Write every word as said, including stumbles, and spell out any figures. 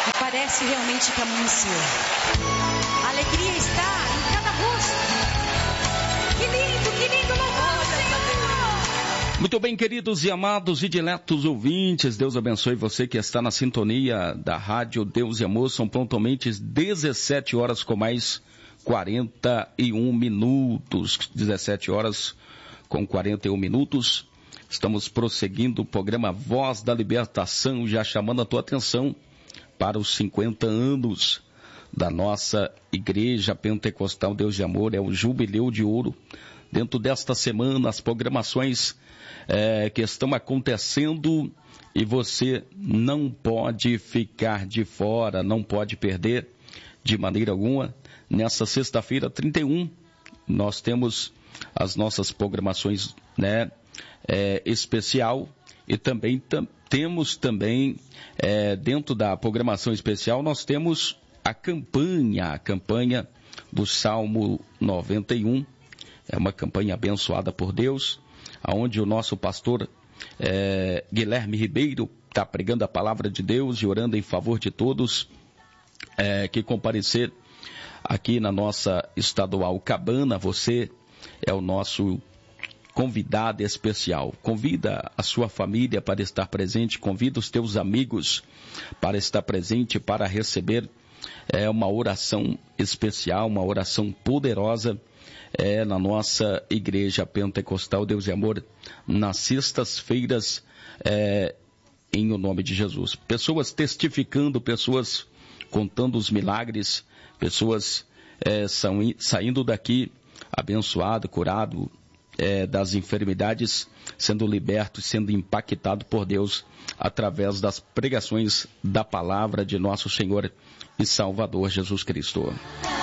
E parece realmente que amanheceu. A alegria está em cada rosto. Que lindo, que lindo louvor, Senhor! Muito bem, queridos e amados e diletos ouvintes, Deus abençoe você que está na sintonia da Rádio Deus e Amor. São pontualmente dezessete horas com mais quarenta e um minutos. dezessete horas com quarenta e um minutos. Estamos prosseguindo o programa Voz da Libertação, já chamando a tua atenção para os cinquenta anos da nossa Igreja Pentecostal Deus de Amor. É o Jubileu de Ouro. Dentro desta semana, as programações é, que estão acontecendo, e você não pode ficar de fora, não pode perder de maneira alguma. Nessa sexta-feira, trinta e um, nós temos as nossas programações, né, é, especial, e também tam, temos também, é, dentro da programação especial, nós temos a campanha, a campanha do Salmo noventa e um. É uma campanha abençoada por Deus, onde o nosso pastor é, Guilherme Ribeiro está pregando a palavra de Deus e orando em favor de todos é, que comparecer aqui na nossa estadual Cabana. Você é o nosso convidado especial. Convida a sua família para estar presente, convida os teus amigos para estar presente, para receber é, uma oração especial, uma oração poderosa é, na nossa Igreja Pentecostal Deus e Amor, nas sextas-feiras, é, em o nome de Jesus. Pessoas testificando, pessoas contando os milagres, pessoas é, são, saindo daqui abençoado, curado é, das enfermidades, sendo liberto, sendo impactado por Deus através das pregações da palavra de nosso Senhor e Salvador Jesus Cristo.